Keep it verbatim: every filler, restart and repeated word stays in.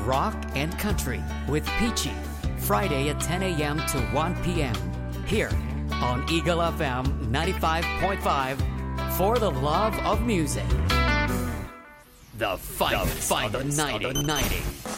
rock and country with Peachy. Friday at ten a.m. to one p.m. here on Eagle F M ninety-five point five for the love of music. The finest, the finest of the nineties.